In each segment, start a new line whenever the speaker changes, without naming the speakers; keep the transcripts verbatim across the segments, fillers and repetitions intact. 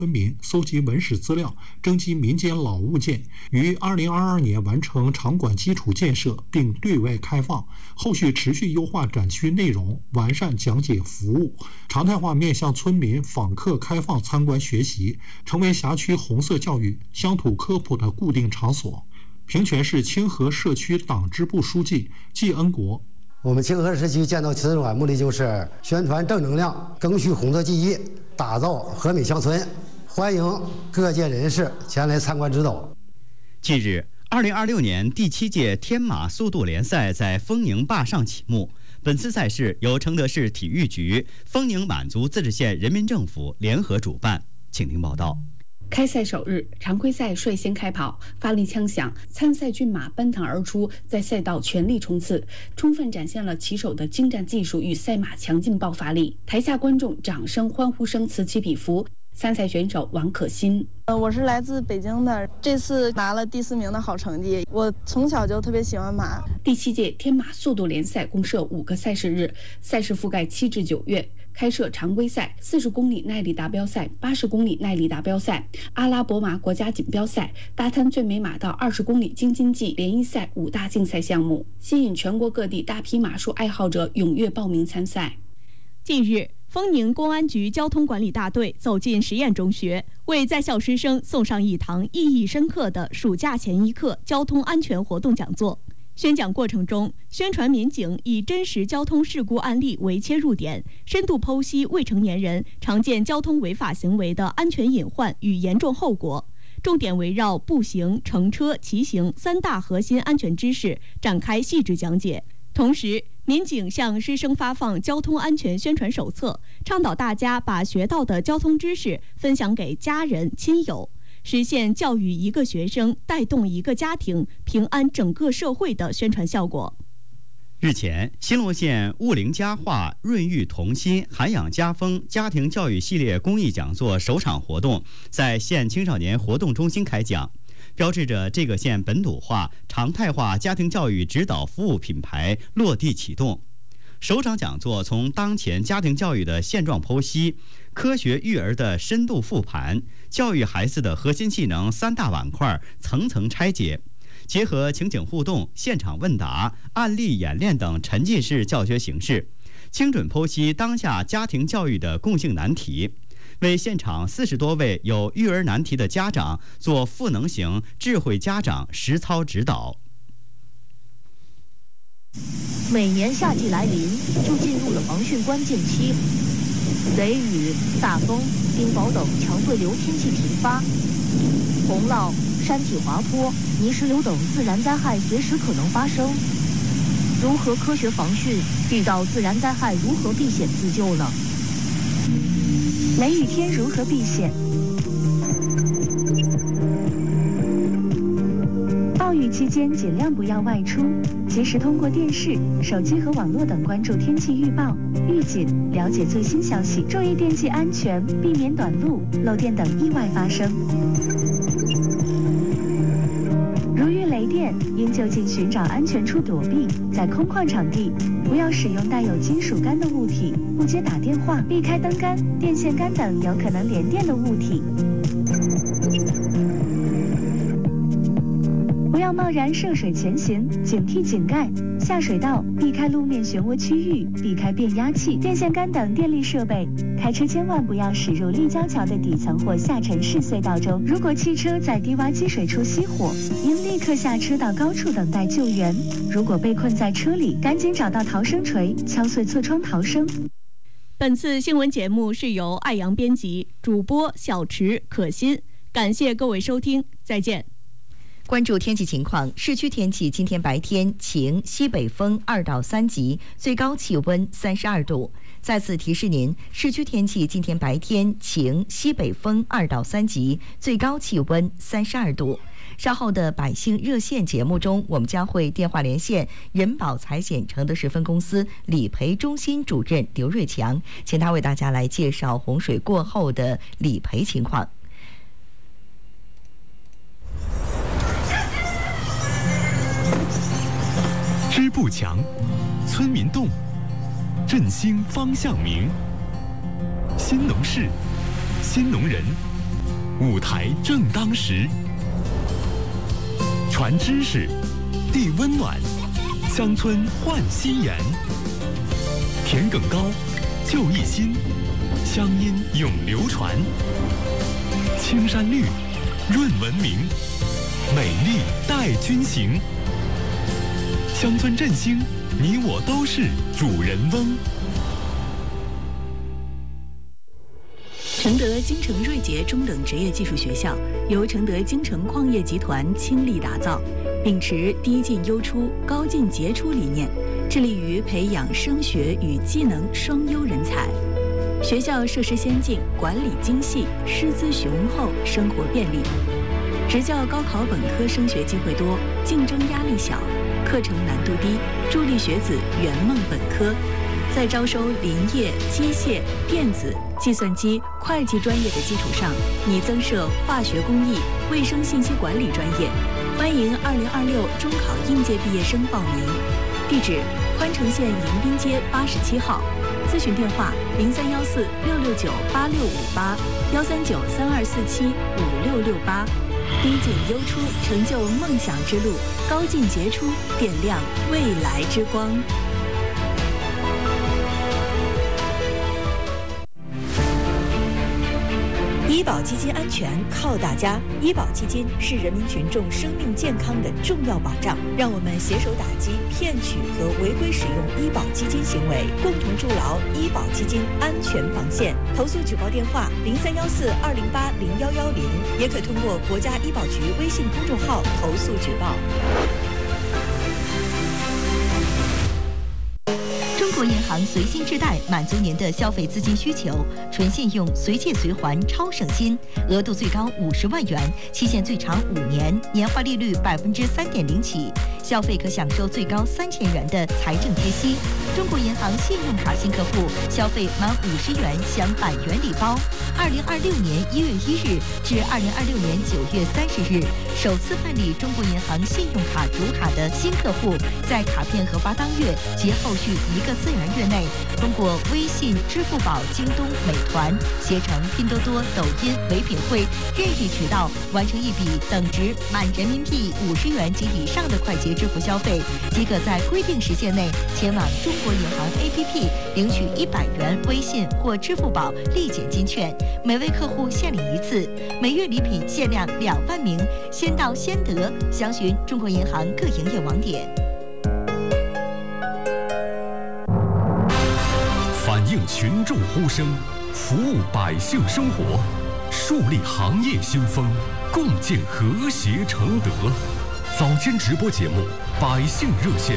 村民搜集文史资料，征集民间老物件，于二零二二年完成场馆基础建设并对外开放。后续持续优化展区内容，完善讲解服务，常态化面向村民访客开放参观学习，成为辖区红色教育、乡土科普的固定场所。平泉市清河社区党支部书记季恩国。
我们清河社区建造村馆目的就是宣传正能量，赓续红色记忆，打造和美乡村。欢迎各界人士前来参观指导。
近日，二零二六年第七届天马速度联赛在丰宁坝上启幕。本次赛事由承德市体育局、丰宁满族自治县人民政府联合主办。请听报道。
开赛首日，常规赛率先开跑，发力枪响，参赛骏马奔腾而出，在赛道全力冲刺，充分展现了骑手的精湛技术与赛马强劲爆发力。台下观众掌声、欢呼声此起彼伏。参赛选手王可欣，
呃，我是来自北京的，这次拿了第四名的好成绩。我从小就特别喜欢马。
第七届天马速度联赛共设五个赛事日，赛事覆盖七至九月。开设常规赛、四十公里耐力达标赛、八十公里耐力达标赛、阿拉伯马国家锦标赛、大滩最美马到二十公里京津冀联谊赛五大竞赛项目，吸引全国各地大批马术爱好者踊跃报名参赛。
近日，丰宁公安局交通管理大队走进实验中学，为在校师生送上一堂意义深刻的暑假前一课交通安全活动讲座。宣讲过程中，宣传民警以真实交通事故案例为切入点，深度剖析未成年人常见交通违法行为的安全隐患与严重后果，重点围绕步行、乘车、骑行三大核心安全知识展开细致讲解。同时，民警向师生发放交通安全宣传手册，倡导大家把学到的交通知识分享给家人、亲友，实现教育一个学生带动一个家庭平安整个社会的宣传效果。
日前，新罗县物龄佳话、润育童心、涵养家风家庭教育系列公益讲座首场活动在县青少年活动中心开讲，标志着这个县本土化、常态化家庭教育指导服务品牌落地启动。首场讲座从当前家庭教育的现状剖析、科学育儿的深度复盘、教育孩子的核心技能三大板块层层拆解，结合情景互动、现场问答、案例演练等沉浸式教学形式，精准剖析当下家庭教育的共性难题，为现场四十多位有育儿难题的家长做赋能型智慧家长实操指导。
每年夏季来临，就进入了防汛关键期，雷雨、大风、冰雹等强对流天气频发，洪涝、山体滑坡、泥石流等自然灾害随时可能发生。如何科学防汛？遇到自然灾害如何避险自救呢？雷雨天如何避险？暴雨期间尽量不要外出，及时通过电视、手机和网络等关注天气预报、预警，了解最新消息，注意电器安全，避免短路、漏电等意外发生。如遇雷电，应就近寻找安全处躲避，在空旷场地不要使用带有金属杆的物体，不接打电话，避开灯杆、电线杆等有可能连电的物体。不要贸然涉水前行，警惕井盖、下水道，避开路面漩涡区域，避开变压器、电线杆等电力设备。开车千万不要驶入立交桥的底层或下沉式隧道中。如果汽车在低洼积水处熄火，应立刻下车到高处等待救援。如果被困在车里，赶紧找到逃生锤，敲碎侧窗逃生。
本次新闻节目是由爱阳编辑，主播小池、可心。感谢各位收听，再见。
关注天气情况，市区天气今天白天晴，西北风二到三级，最高气温三十二度。再次提示您，市区天气今天白天晴，西北风二到三级，最高气温三十二度。稍后的百姓热线节目中，我们将会电话连线人保财险承德市分公司理赔中心主任刘瑞强，请他为大家来介绍洪水过后的理赔情况。
支部强，村民动，振兴方向明。新农事，新农人。 舞台正当时。传知识，递温暖，乡村焕新颜。田埂高，就一心，乡音永流传。青山绿，润文明，美丽带君行。乡村振兴，你我都是主人翁。
承德京城瑞杰中等职业技术学校由承德京城矿业集团倾力打造，秉持低进优出、高进杰出理念，致力于培养升学与技能双优人才。学校设施先进，管理精细，师资雄厚，生活便利。职教高考本科升学机会多，竞争压力小，课程难度低，助力学子圆梦本科。在招收林业、机械、电子、计算机、会计专业的基础上，拟增设化学工艺、卫生信息管理专业。欢迎二零二六中考应届毕业生报名。地址：宽城县迎宾街八十七号。咨询电话：零三幺四六六九八六五八幺三九三二四七五六六八。低进优出，成就梦想之路；高进杰出，点亮未来之光。医保基金安全靠大家，医保基金是人民群众生命健康的重要保障。让我们携手打击骗取和违规使用医保基金行为，共同筑牢医保基金安全防线。投诉举报电话：零三幺四二零八零幺幺零，也可通过国家医保局微信公众号投诉举报。
中国银行随心置贷满足您的消费资金需求，纯信用、随借随还，超省心，额度最高五十万元，期限最长五年，年化利率百分之三点零起，消费可享受最高三千元的财政贴息。中国银行信用卡新客户消费满五十元享百元礼包。二零二六年一月一日至二零二六年九月三十日，首次办理中国银行信用卡主卡的新客户，在卡片核发当月及后续一个自然月内，通过微信、支付宝、京东、美团、携程、拼多多、抖音、唯品会任意渠道完成一笔等值满人民币五十元及以上的快捷支付消费，即可在规定时限内前往中国银行 A P P 领取一百元微信或支付宝立减金券，每位客户限领一次，每月礼品限量两万名，先到先得。详询中国银行各营业网点。
反映群众呼声，服务百姓生活，树立行业新风，共建和谐承德。早间直播节目《百姓热线》。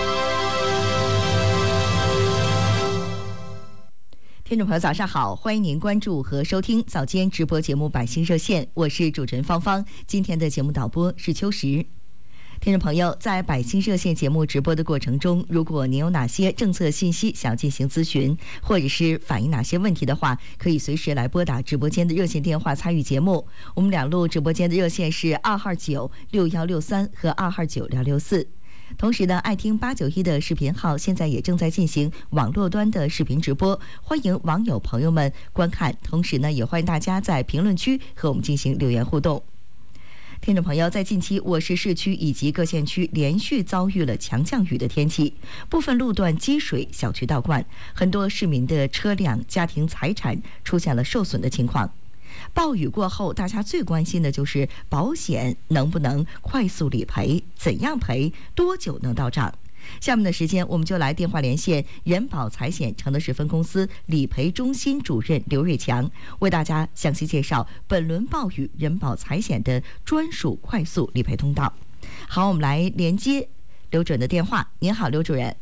听众朋友，早上好，欢迎您关注和收听早间直播节目《百姓热线》，我是主持人芳芳。今天的节目导播是秋实。听众朋友，在《百姓热线》节目直播的过程中，如果您有哪些政策信息想进行咨询，或者是反映哪些问题的话，可以随时来拨打直播间的热线电话参与节目。我们两路直播间的热线是二号九六幺六三和二号九六六四。同时呢，爱听八九一的视频号现在也正在进行网络端的视频直播，欢迎网友朋友们观看。同时呢，也欢迎大家在评论区和我们进行留言互动。听众朋友，在近期我市市区以及各县区连续遭遇了强降雨的天气，部分路段积水，小区倒灌，很多市民的车辆、家庭财产出现了受损的情况。暴雨过后，大家最关心的就是保险能不能快速理赔，怎样赔，多久能到账。下面的时间，我们就来电话连线人保财险承德市分公司理赔中心主任刘瑞强，为大家详细介绍本轮暴雨人保财险的专属快速理赔通道。好，我们来连接刘主任的电话。您好，刘主任。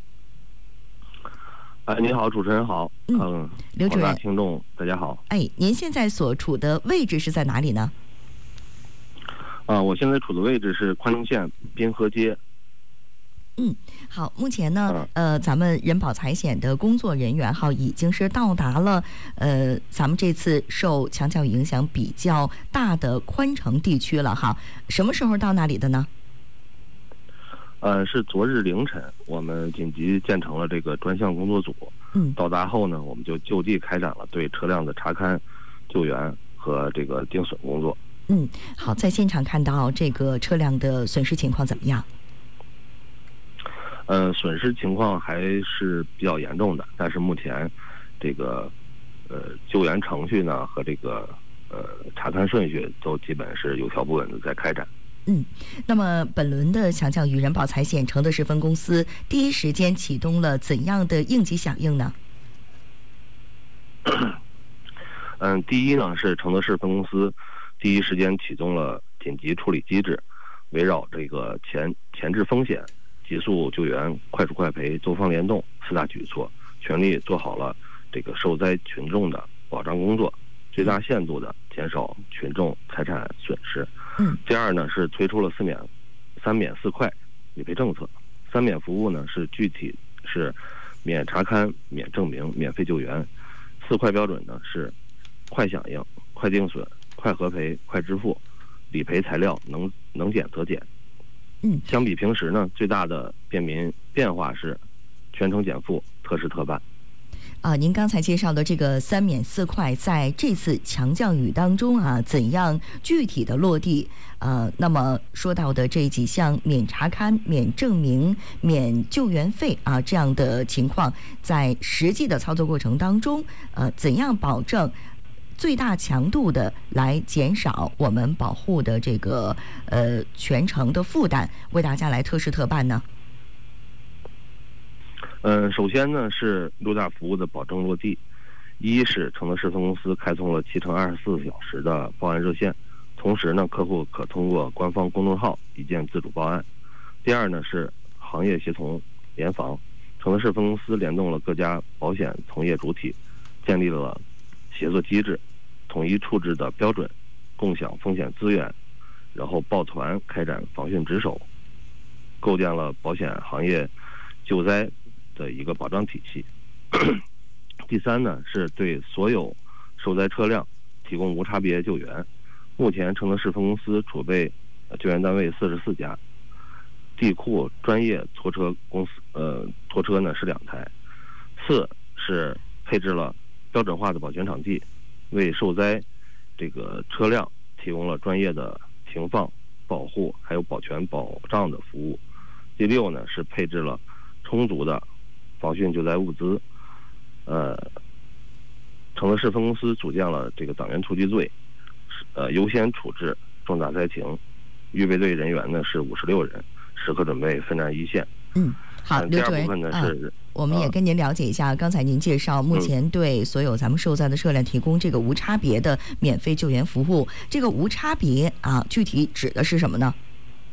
哎，你好，主持人好。嗯，嗯
刘主任，
听众大家好。
哎，您现在所处的位置是在哪里呢？
啊、呃，我现在处的位置是宽城县滨河街。
嗯，好，目前呢，呃，咱们人保财险的工作人员哈已经是到达了，呃，咱们这次受强降雨影响比较大的宽城地区了哈。什么时候到那里的呢？
呃，是昨日凌晨，我们紧急建成了这个专项工作组。嗯，到达后呢，我们就就地开展了对车辆的查勘、救援和这个定损工作。
嗯，好，在现场看到这个车辆的损失情况怎么样？
呃，损失情况还是比较严重的，但是目前这个呃救援程序呢和这个呃查勘顺序都基本是有条不紊的在开展。
嗯，那么本轮的强降雨人保财险承德市分公司第一时间启动了怎样的应急响应呢？
嗯，第一呢是承德市分公司第一时间启动了紧急处理机制，围绕这个前前置风险、急速救援、快速快赔、多方联动四大举措，全力做好了这个受灾群众的保障工作，最大限度的减少群众财产损失。
嗯，
第二呢是推出了四免、三免四快理赔政策。三免服务呢是具体是免查勘、免证明、免费救援。四快标准呢是快响应、快定损、快核赔、快支付，理赔材料能能减则减。
嗯，
相比平时呢，最大的便民变化是全程减负、特事特办。
啊，您刚才介绍的这个三免四快，在这次强降雨当中啊，怎样具体的落地？呃，那么说到的这几项免查勘、免证明、免救援费啊这样的情况，在实际的操作过程当中，呃，怎样保证最大强度的来减少我们保护的这个呃全程的负担，为大家来特事特办呢？
嗯，首先呢是六大服务的保证落地。一是承德市分公司开通了七乘二十四小时的报案热线，同时呢客户可通过官方公众号一键自主报案。第二呢是行业协同联防，承德市分公司联动了各家保险从业主体，建立了协作机制，统一处置的标准，共享风险资源，然后抱团开展防汛值守，构建了保险行业救灾的一个保障体系。第三呢，是对所有受灾车辆提供无差别救援。目前承德市分公司储备救援单位四十四家，地库专业拖车公司呃拖车呢是两台。四是配置了标准化的保全场地，为受灾这个车辆提供了专业的停放、保护还有保全保障的服务。第六呢是配置了充足的防汛救灾物资。呃，承德市分公司组建了这个党员突击队，呃，优先处置重大灾情。预备队人员呢是五十六人，时刻准备奋战一线。
嗯，好，刘主任，
第二部分呢是、
嗯，我们也跟您了解一下。刚才您介绍，目前对所有咱们受灾的车辆提供这个无差别的免费救援服务。这个无差别啊，具体指的是什么呢？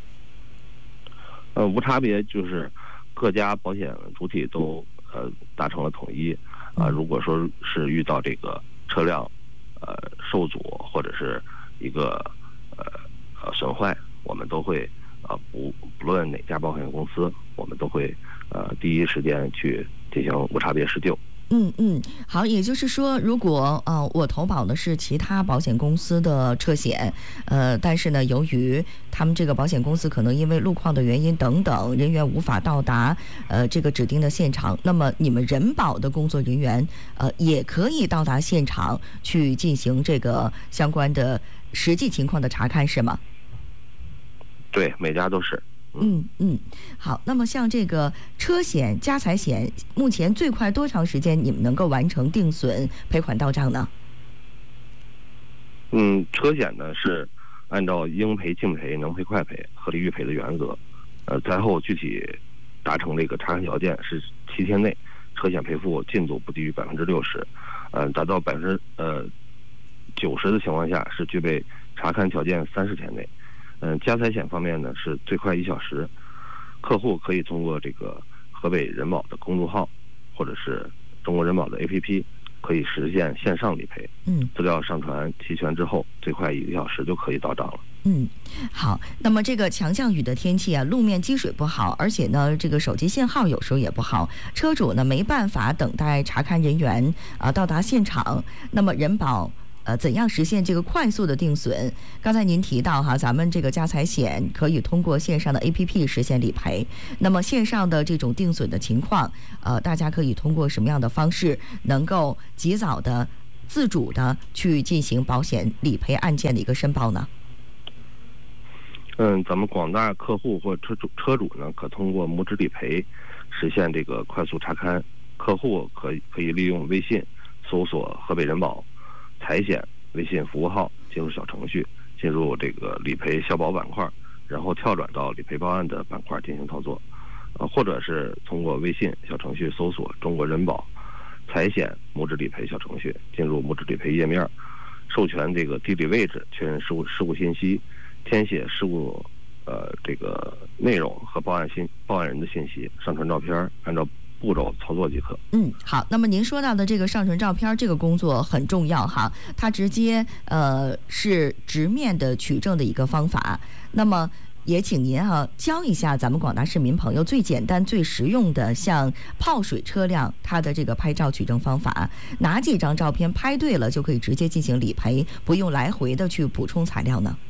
呃，无差别就是各家保险主体都呃达成了统一。啊、呃，如果说是遇到这个车辆呃受阻或者是一个呃呃损坏，我们都会啊、呃、不不论哪家保险公司，我们都会呃第一时间去进行无差别施救。
嗯嗯，好，也就是说，如果呃我投保的是其他保险公司的车险，呃，但是呢，由于他们这个保险公司可能因为路况的原因等等，人员无法到达呃这个指定的现场，那么你们人保的工作人员呃也可以到达现场去进行这个相关的实际情况的查看，是吗？
对，每家都是。
嗯嗯，好。那么像这个车险、家财险，目前最快多长时间你们能够完成定损、赔款到账呢？
嗯，车险呢是按照应赔尽赔、能赔快赔、合理预赔的原则，呃，灾后具体达成这个查勘条件是七天内，车险赔付进度不低于百分之六十，呃，达到百分之呃九十的情况下是具备查勘条件三十天内。嗯，家财险方面呢是最快一小时，客户可以通过这个河北人保的公众号，或者是中国人保的 A P P， 可以实现线上理赔。
嗯，
资料上传齐全之后，最快一个小时就可以到账了。
嗯，好。那么这个强降雨的天气啊，路面积水不好，而且呢，这个手机信号有时候也不好，车主呢没办法等待查勘人员啊到达现场。那么人保呃，怎样实现这个快速的定损？刚才您提到哈，咱们这个家财险可以通过线上的 A P P 实现理赔。那么线上的这种定损的情况，呃，大家可以通过什么样的方式能够及早的自主的去进行保险理赔案件的一个申报呢？
嗯，咱们广大客户或车主车主呢，可通过拇指理赔实现这个快速查勘。客户可以可以利用微信搜索河北人保财险微信服务号，进入小程序，进入这个理赔消保板块，然后跳转到理赔报案的板块进行操作。呃，或者是通过微信小程序搜索中国人保财险拇指理赔小程序，进入拇指理赔页面，授权这个地理位置，确认事故事故信息，填写事故呃这个内容和报案信报案人的信息，上传照片，按照步骤操作即可。
嗯，好。那么您说到的这个上传照片这个工作很重要哈，它直接呃是直面的取证的一个方法。那么也请您啊教一下咱们广大市民朋友最简单最实用的像泡水车辆它的这个拍照取证方法，哪几张照片拍对了就可以直接进行理赔，不用来回的去补充材料呢？